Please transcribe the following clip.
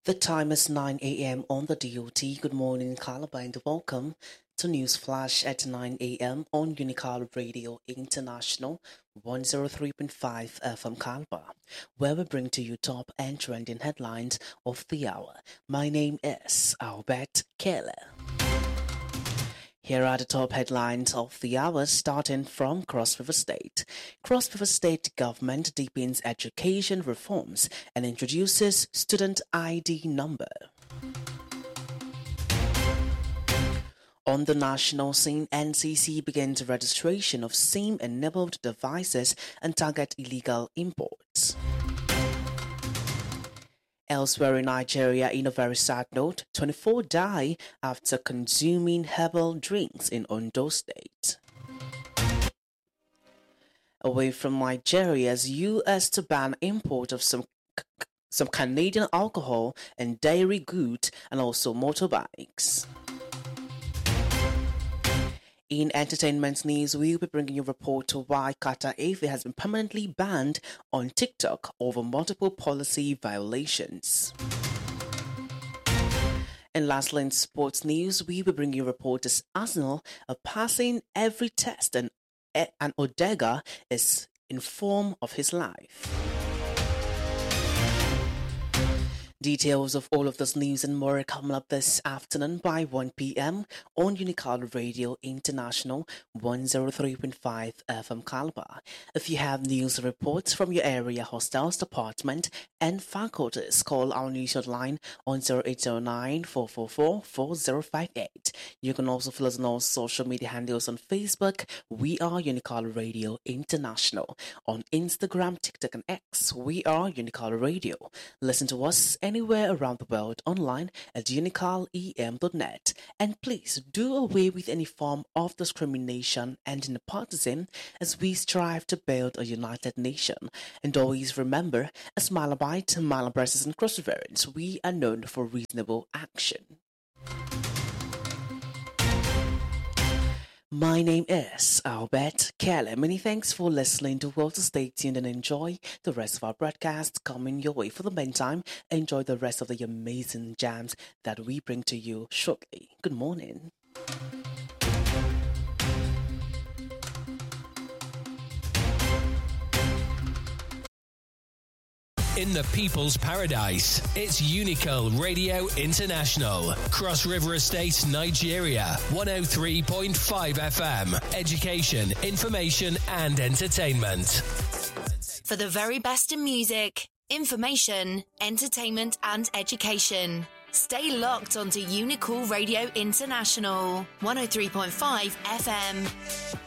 The time is 9 a.m. on the DOT. Good morning, Calabar, and welcome to News Flash at 9 a.m. on Unical Radio International 103.5 FM Calabar, where we bring to you top and trending headlines of the hour. My name is Albert Keller. Here are the top headlines of the hour, starting from Cross River State. Cross River State government deepens education reforms and introduces student ID number. On the national scene, NCC begins registration of SIM-enabled devices and target illegal imports. Elsewhere in Nigeria, in a very sad note, 24 die after consuming herbal drinks in Ondo State. Away from Nigeria's U.S. to ban import of some Canadian alcohol and dairy goods and also motorbikes. In entertainment news, we'll be bringing you a report to why Kata Efe has been permanently banned on TikTok over multiple policy violations. And lastly, in sports news, we will bring you a report as Arsenal are passing every test and Odega is in form of his life. Details of all of this news and more are coming up this afternoon by 1 p.m. on Unical Radio International 103.5 FM Calabar. If you have news reports from your area hostels department and faculties, call our news hotline on 0809-444-4058. You can also follow us on all social media handles on Facebook. We are Unical Radio International. On Instagram, TikTok, and X, we are Unical Radio. Listen to us anywhere around the world online at unicalem.net. And please do away with any form of discrimination and nepotism as we strive to build a united nation. And always remember, as Malabite, Malabresses, and Cross Riverians, we are known for reasonable action. My name is Albert Keller. Many thanks for listening to World. Stay tuned and enjoy the rest of our broadcast coming your way. For the meantime, enjoy the rest of the amazing jams that we bring to you shortly. Good morning. In the People's Paradise, it's Unical Radio International. Cross River Estate, Nigeria, 103.5 FM. Education, information and entertainment. For the very best in music, information, entertainment and education. Stay locked onto Unical Radio International, 103.5 FM.